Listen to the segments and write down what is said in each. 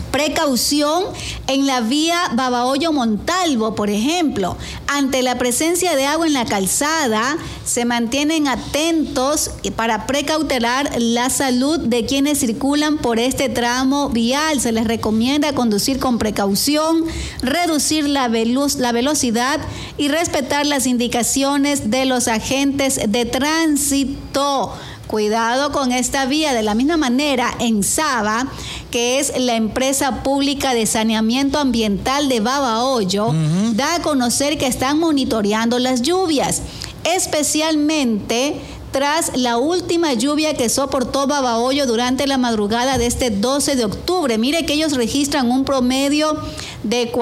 Precaución en la vía Babahoyo-Montalvo, por ejemplo. Ante la presencia de agua en la calzada, se mantienen atentos para precautelar la salud de quienes circulan por este tramo vial. Se les recomienda conducir con precaución, reducir la velocidad y respetar las indicaciones de los agentes de tránsito. Cuidado con esta vía. De la misma manera, en Saba, que es la empresa pública de saneamiento ambiental de Babahoyo, da a conocer que están monitoreando las lluvias, especialmente tras la última lluvia que soportó Babahoyo durante la madrugada de este 12 de octubre. Mire que ellos registran un promedio de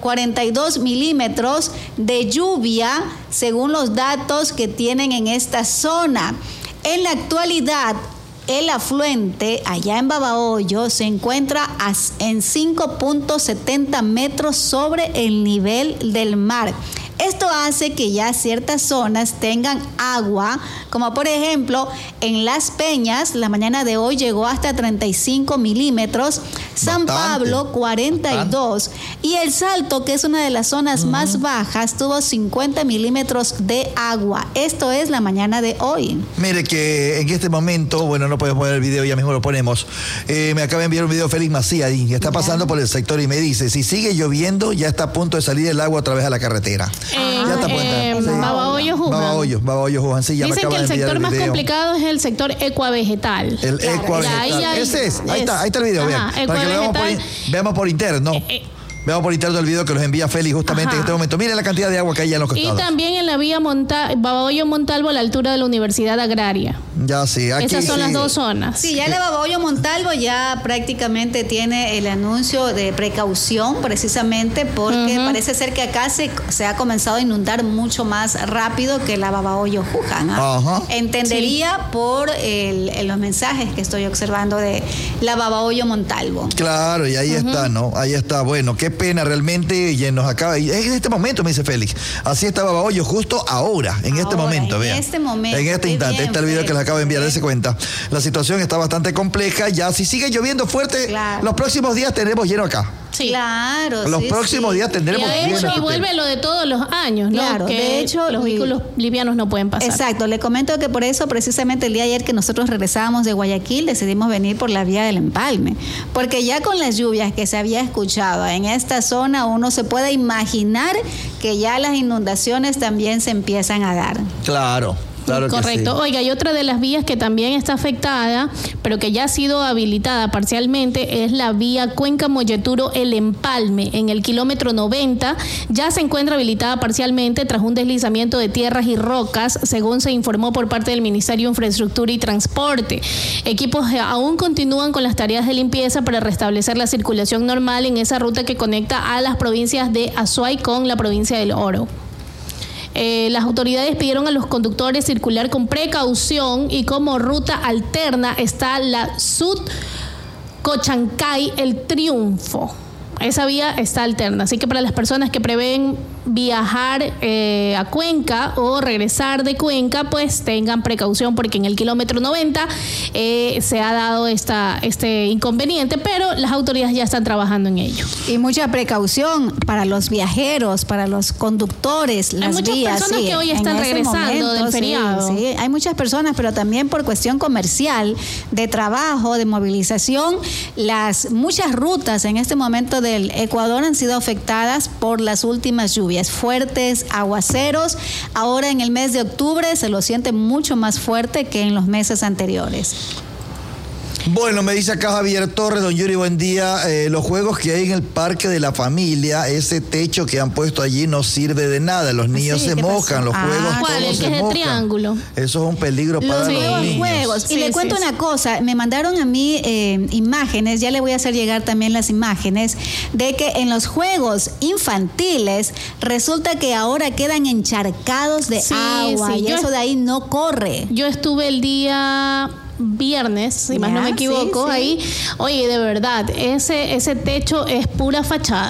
42 milímetros de lluvia, según los datos que tienen en esta zona. En la actualidad, el afluente allá en Babahoyo se encuentra en 5.70 metros sobre el nivel del mar. Esto hace que ya ciertas zonas tengan agua, como por ejemplo en Las Peñas, la mañana de hoy llegó hasta 35 milímetros, San Pablo 42 y El Salto, que es una de las zonas más bajas, tuvo 50 milímetros de agua. Esto es la mañana de hoy. Mire que en este momento, bueno, no podemos poner el video, ya mismo lo ponemos. Me acaba de enviar un video Félix Macías, que está pasando por el sector y me dice, si sigue lloviendo, ya está a punto de salir el agua otra vez a la carretera. Ya está Babahoyo Juján. Babahoyo Juján, sí, ya dicen que el sector más complicado es el sector ecuavegetal. El ecuavegetal. Ese es, ahí está el video, vean. Para que lo veamos por interno. Veamos por interno el video que los envía Félix justamente en este momento. Miren la cantidad de agua que hay en los costados. Y también en la vía Babahoyo-Montalvo, a la altura de la Universidad Agraria. Ya sí, aquí esas son las dos zonas. Sí, ya la Babahoyo-Montalvo ya prácticamente tiene el anuncio de precaución, precisamente porque parece ser que acá se ha comenzado a inundar mucho más rápido que la Babahoyo-Juján. Entendería por los mensajes que estoy observando de la Babahoyo-Montalvo. Claro, y ahí está, ¿no? Ahí está. Bueno, qué pena realmente, y nos acaba. En este momento, me dice Félix, así está Babahoyo justo ahora, en este momento, vean. En este momento. En este instante, está el video que les acabo de enviar, dése cuenta. La situación está bastante compleja, ya si sigue lloviendo fuerte, los próximos días tendremos lleno acá. Sí. Claro. Los próximos días tendremos lleno. Y vuelve lo de todos los años, ¿no? Claro, que de hecho, los vehículos livianos no pueden pasar. Exacto, le comento que por eso precisamente el día de ayer que nosotros regresábamos de Guayaquil decidimos venir por la vía del Empalme, porque ya con las lluvias que se había escuchado en esta zona uno se puede imaginar que ya las inundaciones también se empiezan a dar. Claro. Claro. Correcto. Sí. Oiga, y otra de las vías que también está afectada, pero que ya ha sido habilitada parcialmente, es la vía Cuenca-Molleturo-El Empalme, en el kilómetro 90. Ya se encuentra habilitada parcialmente tras un deslizamiento de tierras y rocas, según se informó por parte del Ministerio de Infraestructura y Transporte. Equipos aún continúan con las tareas de limpieza para restablecer la circulación normal en esa ruta que conecta a las provincias de Azuay con la provincia del Oro. Las autoridades pidieron a los conductores circular con precaución y como ruta alterna está la Sud Cochancay El Triunfo. Esa vía está alterna, así que para las personas que prevén viajar a Cuenca o regresar de Cuenca, pues tengan precaución porque en el kilómetro 90 se ha dado este inconveniente, pero las autoridades ya están trabajando en ello. Y mucha precaución para los viajeros, para los conductores, las vías. Hay muchas personas que hoy están regresando del feriado. Sí, hay muchas personas, pero también por cuestión comercial, de trabajo, de movilización, muchas rutas en este momento del Ecuador han sido afectadas por las últimas lluvias, fuertes aguaceros. Ahora en el mes de octubre se lo siente mucho más fuerte que en los meses anteriores. Bueno, me dice acá Javier Torres, don Yuri, buen día. Los juegos que hay en el Parque de la Familia, ese techo que han puesto allí no sirve de nada. Los niños se mojan, los juegos ¿cuál? todos El que se es de mojan. triángulo. Eso es un peligro para los niños. Juegos. Y le cuento una cosa, me mandaron a mí imágenes, ya le voy a hacer llegar también las imágenes, de que en los juegos infantiles resulta que ahora quedan encharcados de agua y eso de ahí no corre. Yo estuve el día viernes, si más no me equivoco, ahí. Oye, de verdad, ese techo es pura fachada.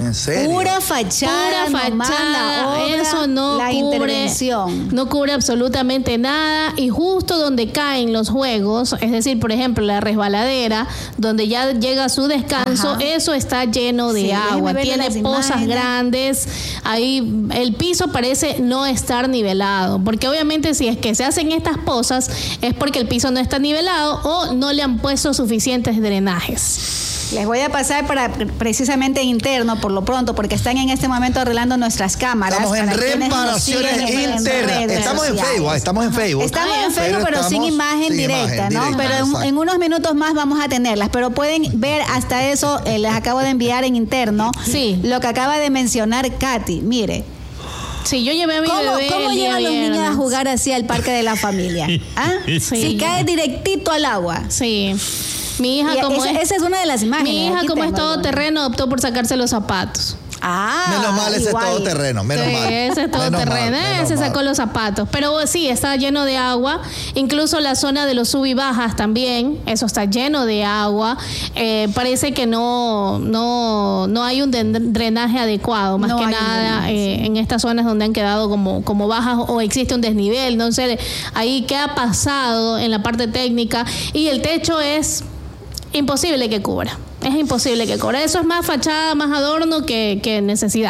¿En serio? Pura fachada, nomás la obra, eso no la cubre, intervención. no cubre absolutamente nada, y justo donde caen los juegos, es decir, por ejemplo, la resbaladera, donde ya llega su descanso, Ajá. eso está lleno de agua, tiene pozas grandes, ahí el piso parece no estar nivelado, porque obviamente si es que se hacen estas pozas es porque el piso no está nivelado o no le han puesto suficientes drenajes. Les voy a pasar para precisamente interno por lo pronto, porque están en este momento arreglando nuestras cámaras. Estamos en para quienes nos reparaciones siguen en internas. redes Estamos en sociales. Facebook, estamos en Facebook. Estamos en Facebook, pero sin estamos imagen sin directa, imagen ¿no? directa, Pero exacto. en unos minutos más vamos a tenerlas, pero pueden ver hasta eso, les acabo de enviar en interno, Sí. lo que acaba de mencionar Katy. Mire, Sí, yo llevé a mi bebé ¿cómo el día llevan los niños a viernes. jugar así al parque de la familia? ¿Ah? Sí. Si cae directito al agua. Sí. Mi hija, Y como esa es una de las imágenes. mi hija, Aquí como es tengo todo algunas. terreno, optó por sacarse los zapatos. Ah, Menos mal, ese igual. es todo terreno, menos Sí, mal. ese es todo Menos terreno. mal, menos Se mal. sacó los zapatos. Pero sí, está lleno de agua. Incluso la zona de los sub y bajas también. Eso está lleno de agua. Parece que no hay un drenaje adecuado. Más No que hay un nada drenaje, en estas zonas donde han quedado como bajas o existe un desnivel. No sé ahí qué ha pasado en la parte técnica. Y el techo es imposible que cubra. Es imposible que cubra. Eso es más fachada, más adorno que necesidad.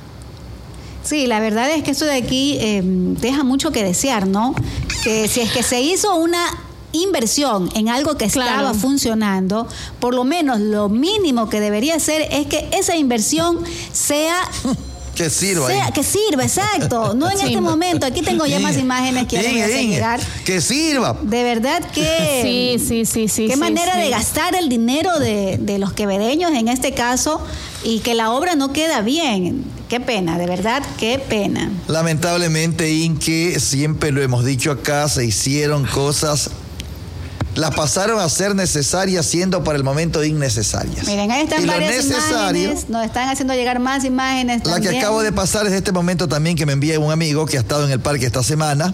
Sí, la verdad es que esto de aquí deja mucho que desear, ¿no? Que si es que se hizo una inversión en algo que estaba Claro. funcionando, por lo menos lo mínimo que debería hacer es que esa inversión sea Que sirva ahí. que sirva, exacto. No en Sí. este momento. Aquí tengo ya más imágenes que Inge, hacer Inge, llegar. que sirva. De verdad que... Sí. Qué sí, manera sí. de gastar el dinero de los quevedeños en este caso y que la obra no queda bien. Qué pena, de verdad, qué pena. Lamentablemente, Inge, siempre lo hemos dicho acá, se hicieron cosas, las pasaron a ser necesarias siendo para el momento innecesarias. Miren, ahí están Y lo varias necesario, imágenes, nos están haciendo llegar más imágenes la que también. acabo de pasar es de este momento también que me envía un amigo que ha estado en el parque esta semana.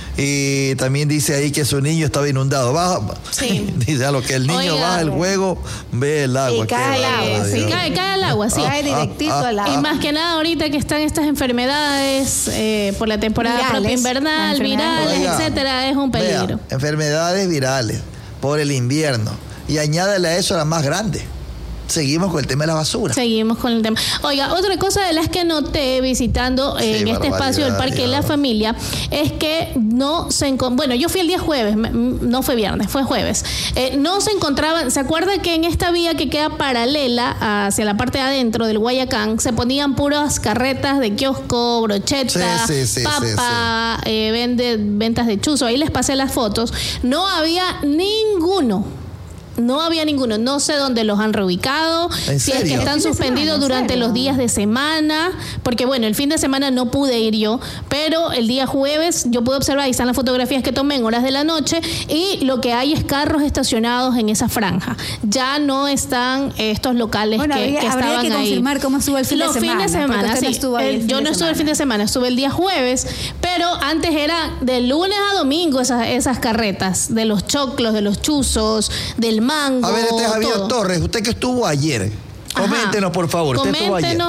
Y también dice ahí que su niño estaba inundado. Baja, Sí. dice a lo que el niño Oiga. baja el juego, ve el agua. Y cae Qué el agua, barbaridad. sí. Cae al agua, sí. Cae directito al agua. Y más que nada ahorita que están estas enfermedades por la temporada Virales, propia invernal, la enfermedad. virales, Oiga, etcétera, es un vea, peligro. enfermedades virales por el invierno. Y añádele a eso la más grande. Seguimos con el tema de la basura. Seguimos con el tema. Oiga, otra cosa de las que noté visitando en este espacio del Parque de la Familia es que no se bueno, yo fui el día jueves, no fue viernes, fue jueves. No se encontraban, ¿se acuerda que en esta vía que queda paralela hacia la parte de adentro del Guayacán se ponían puras carretas de kiosco, brochetas, Sí, papa, ventas de chuzo? Ahí les pasé las fotos. No había ninguno. No había ninguno, no sé dónde los han reubicado, ¿En si es que serio? están ¿Fin de suspendidos semana? ¿En durante serio? los días de semana, porque bueno, el fin de semana no pude ir yo, pero el día jueves yo pude observar, ahí están las fotografías que tomé en horas de la noche, y lo que hay es carros estacionados en esa franja. Ya no están estos locales Bueno, que habría estaban que ahí. confirmar cómo estuvo el fin Los de semana. fines de porque semana, usted no sí. estuvo ahí el fin Yo de no estuve el semana. fin de semana, estuve el día jueves, pero antes era de lunes a domingo esas carretas, de los choclos, de los chuzos, del mango. A ver, este es Javier todo. Torres, usted que estuvo ayer. Ajá. Coméntenos, por favor. Usted estuvo ayer.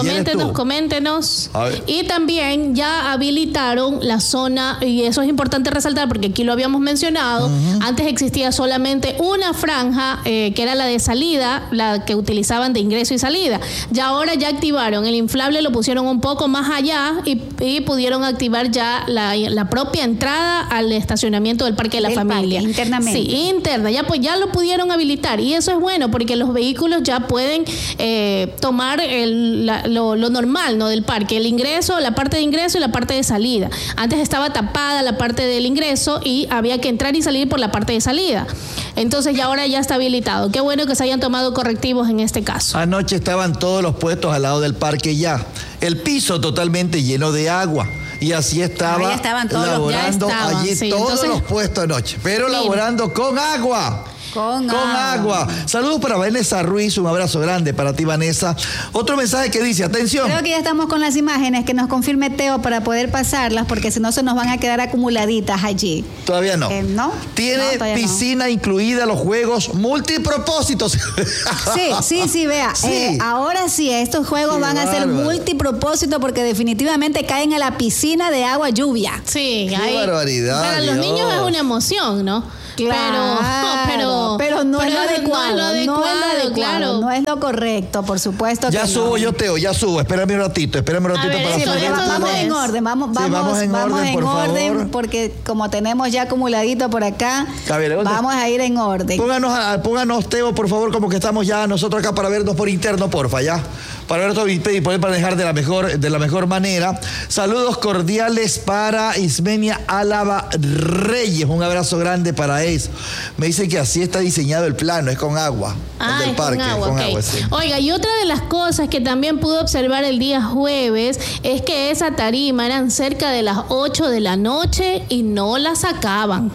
Coméntenos. A ver. Y también ya habilitaron la zona, y eso es importante resaltar porque aquí lo habíamos mencionado. Antes existía solamente una franja, que era la de salida, la que utilizaban de ingreso y salida. Ya ahora ya activaron el inflable, lo pusieron un poco más allá y pudieron activar ya la propia entrada al estacionamiento del Parque de la Del Familia. parque, internamente. Sí, interna. Ya lo pudieron habilitar y eso es bueno porque los vehículos ya pueden tomar lo normal, ¿no?, del parque, el ingreso, la parte de ingreso y la parte de salida. Antes estaba tapada la parte del ingreso y había que entrar y salir por la parte de salida. Entonces ya ahora ya está habilitado. Qué bueno que se hayan tomado correctivos en este caso. Anoche estaban todos los puestos al lado del parque ya. El piso totalmente lleno de agua. Y así estaba Ahí estaban todos los- laborando ya estaban, allí sí. todos Entonces, los puestos anoche. Pero mira, laborando con agua. Con agua. Saludos para Vanessa Ruiz, un abrazo grande para ti, Vanessa. Otro mensaje que dice, atención. Creo que ya estamos con las imágenes, que nos confirme Teo para poder pasarlas, porque si no se nos van a quedar acumuladitas allí. Todavía no. ¿No? Tiene piscina incluida, los juegos multipropósitos. Sí, vea. Sí. Ahora sí, estos juegos van a ser multipropósito porque definitivamente caen a la piscina de agua lluvia. Sí, qué barbaridad. Para los niños es una emoción, ¿no? Claro, pero no es lo adecuado, claro. No es lo correcto, por supuesto. Ya subo yo, Teo, ya subo. Espérame un ratito para ver, vamos en orden, vamos en orden, porque como tenemos ya acumuladito por acá, vamos a ir en orden. Pónganos, Teo, por favor, como que estamos ya nosotros acá para vernos por interno, porfa, ya. Para ver todo y poder manejar de la mejor manera. Saludos cordiales para Ismenia Álava Reyes. Un abrazo grande para eso. Me dice que así está diseñado el plano, es con agua. El del parque, con agua, sí. Oiga, y otra de las cosas que también pude observar el día jueves es que esa tarima eran cerca de las 8 de la noche y no la sacaban.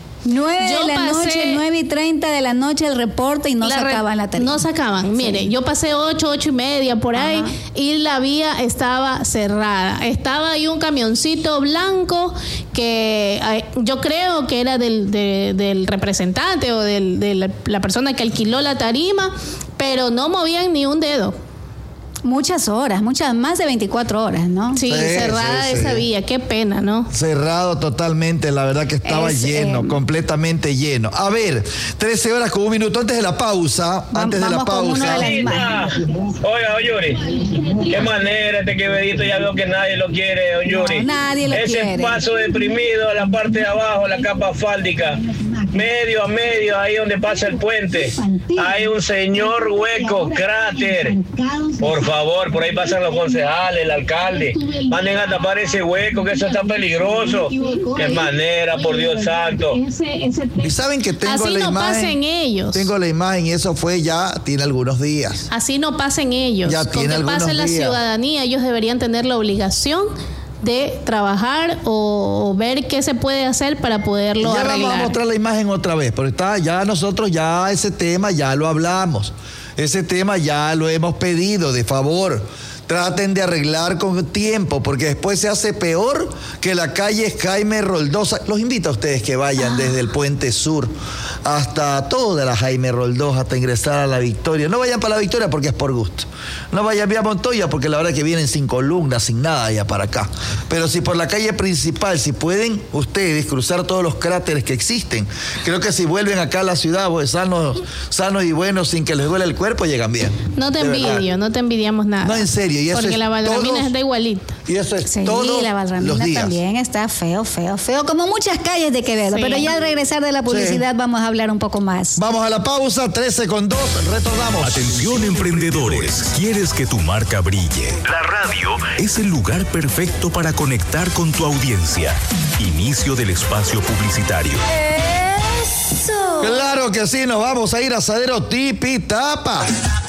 9:30 de la noche el reporte y no sacaban la tarima. No sacaban. Mire, yo pasé 8:30 por ahí y la vía estaba cerrada. Estaba ahí un camioncito blanco que yo creo que era del representante o de la persona que alquiló la tarima, pero no movían ni un dedo. Muchas horas, más de 24 horas, ¿no? Sí, cerrada esa vía, qué pena, ¿no? Cerrado totalmente, la verdad que estaba lleno, completamente lleno. A ver, 13 horas con un minuto antes de la pausa. Oiga, Yuri, qué manera este quebedito, ya veo que nadie lo quiere, Yuri. No, nadie lo quiere. Ese paso deprimido, la parte de abajo, la capa asfáltica, medio a medio, ahí donde pasa el puente, hay un señor hueco, cráter. Por favor, por ahí pasan los concejales, el alcalde. Manden a tapar ese hueco, que eso está peligroso. Qué manera, por Dios santo. Y saben que tengo así la no imagen. Pasen ellos. Tengo la imagen y eso fue tiene algunos días. Así no pasen ellos. Ya tiene algunos días. Con que pase la ciudadanía, ellos deberían tener la obligación de trabajar o ver qué se puede hacer para poderlo arreglar. Vamos a mostrar la imagen otra vez, porque nosotros ese tema ya lo hablamos. Ese tema ya lo hemos pedido, de favor. Traten de arreglar con tiempo, porque después se hace peor que la calle Jaime Roldosa. Los invito a ustedes que vayan desde el Puente Sur hasta toda la Jaime Roldosa, hasta ingresar a la Victoria. No vayan para la Victoria porque es por gusto. No vayan vía Montoya porque la verdad que vienen sin columnas, sin nada allá para acá. Pero si por la calle principal, si pueden ustedes cruzar todos los cráteres que existen, creo que si vuelven acá a la ciudad, pues, sanos y buenos, sin que les duele el cuerpo, llegan bien. No te envidiamos nada. No, en serio. Y porque la Valramina está igualita. Y eso es todos la Valramina los días. También está feo, como muchas calles de Quevedo. Sí. Pero ya al regresar de la publicidad vamos a hablar un poco más. Vamos a la pausa, 13:02, retornamos. Atención emprendedores, ¿quieres que tu marca brille? La radio es el lugar perfecto para conectar con tu audiencia. Inicio del espacio publicitario. ¡Eso! Claro que sí, nos vamos a ir a Asadero Tipitapa.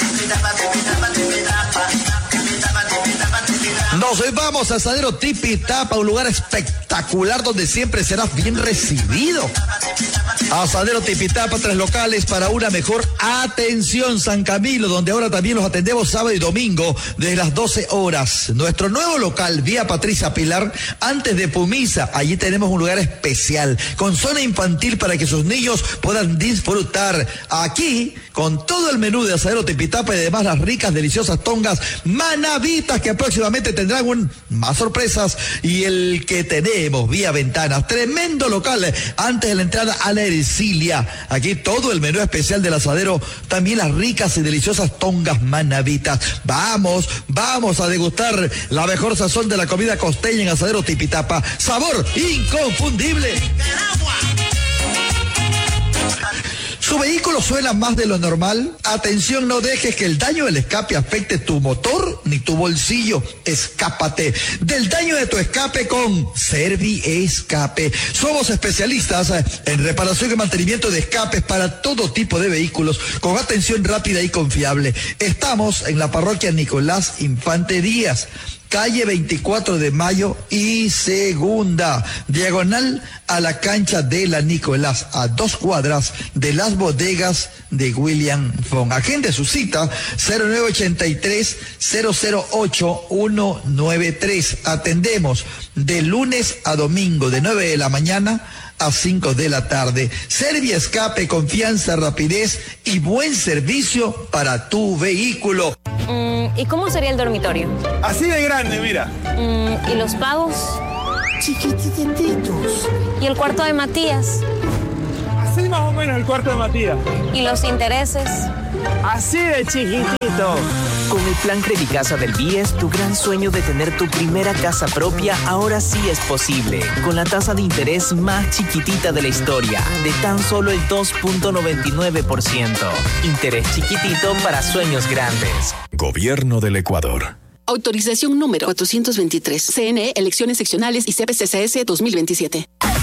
Nos vamos a Asadero Tipitapa, un lugar espectacular donde siempre serás bien recibido. Asadero Tipitapa, 3 locales para una mejor atención. San Camilo, donde ahora también los atendemos sábado y domingo desde las 12 horas. Nuestro nuevo local, vía Patricia Pilar, antes de Pumisa. Allí tenemos un lugar especial con zona infantil para que sus niños puedan disfrutar. Aquí, con todo el menú de Asadero Tipitapa y además las ricas, deliciosas tongas manavitas que próximamente tendrán más sorpresas. Y el que tenemos vía Ventanas, tremendo local antes de la entrada a la Ercilia. Aquí todo el menú especial del asadero, también las ricas y deliciosas tongas manavitas. Vamos a degustar la mejor sazón de la comida costeña en Asadero Tipitapa. Sabor inconfundible. ¿Su vehículo suena más de lo normal? Atención, no dejes que el daño del escape afecte tu motor ni tu bolsillo. Escápate del daño de tu escape con Serviescape. Somos especialistas en reparación y mantenimiento de escapes para todo tipo de vehículos con atención rápida y confiable. Estamos en la parroquia Nicolás Infante Díaz. calle 24 de Mayo y Segunda, diagonal a la cancha de la Nicolás, a 2 cuadras de las bodegas de William Fong. Agende su cita 0983-008-193. Atendemos de lunes a domingo de 9 de la mañana a 5 de la tarde. Serviescape, confianza, rapidez y buen servicio para tu vehículo. ¿Y cómo sería el dormitorio? Así de grande, mira. ¿Y los pagos? Chiquitititos. ¿Y el cuarto de Matías? Así más o menos el cuarto de Matías. ¿Y los intereses? Así de chiquitito. Con el plan Credicasa del BIES, tu gran sueño de tener tu primera casa propia ahora sí es posible. Con la tasa de interés más chiquitita de la historia, de tan solo el 2.99%. Interés chiquitito para sueños grandes. Gobierno del Ecuador. Autorización número 423. CNE, Elecciones Seccionales y CPCCS 2027.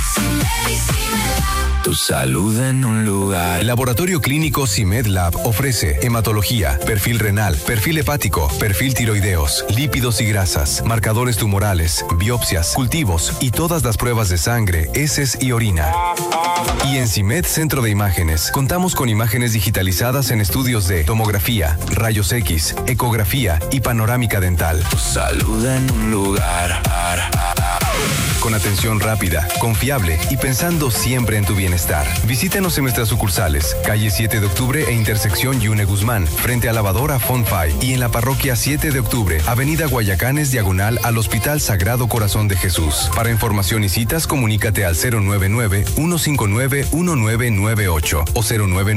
Tu salud en un lugar. El Laboratorio Clínico CIMED Lab ofrece hematología, perfil renal, perfil hepático, perfil tiroideos, lípidos y grasas, marcadores tumorales, biopsias, cultivos y todas las pruebas de sangre, heces y orina. Y en CIMED Centro de Imágenes contamos con imágenes digitalizadas en estudios de tomografía, rayos X, ecografía y panorámica dental. Tu salud en un lugar. Con atención rápida, confiable y pensando siempre en tu bienestar. Visítanos en nuestras sucursales, calle 7 de octubre e intersección Yune Guzmán, frente a lavadora Fonfay, y en la parroquia 7 de octubre, avenida Guayacanes, diagonal al Hospital Sagrado Corazón de Jesús. Para información y citas, comunícate al 099-159-1998 o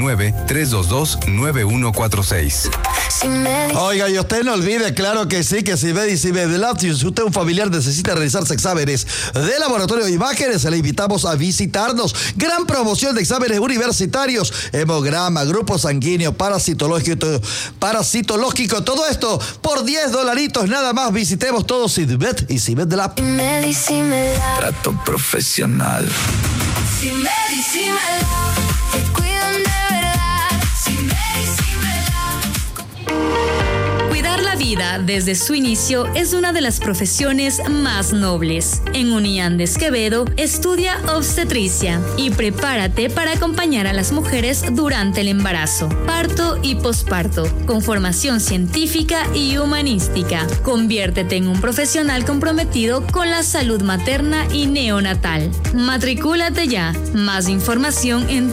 099-322-9146. Oiga, y usted no olvide, claro que sí, que si ve y si ve de lado, si usted un familiar necesita realizarse exámenes de Laboratorio de Imágenes, le invitamos a visitarnos. Gran promoción de exámenes universitarios, hemograma, grupo sanguíneo, parasitológico, todo esto por $10 nada más. Visitemos todos CIMED y CIMED Lab. Trato profesional. CIMED y CIMED Lab, te cuidan de verdad. CIMED y CIMED Lab. Cuidar la vida desde su inicio es una de las profesiones más nobles. En Uniandes Quevedo, estudia obstetricia y prepárate para acompañar a las mujeres durante el embarazo, parto y posparto, con formación científica y humanística. Conviértete en un profesional comprometido con la salud materna y neonatal. Matricúlate ya. Más información en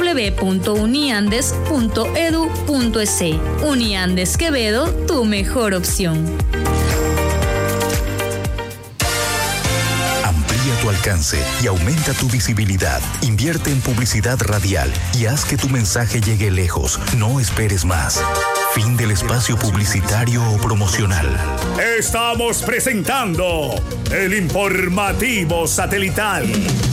www.uniandes.edu.es. Uniandes Quevedo, tu mejor opción. Amplía tu alcance y aumenta tu visibilidad. Invierte en publicidad radial y haz que tu mensaje llegue lejos. No esperes más. Fin del espacio publicitario o promocional. Estamos presentando el informativo satelital.